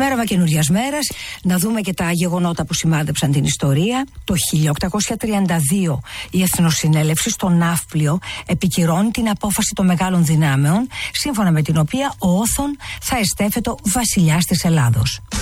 Ξημέρωμα καινούριας μέρας, να δούμε και τα γεγονότα που σημάδεψαν την ιστορία. Το 1832 η Εθνοσυνέλευση στο Ναύπλιο επικυρώνει την απόφαση των μεγάλων δυνάμεων, σύμφωνα με την οποία ο Όθων θα εστέφετο βασιλιάς της Ελλάδος.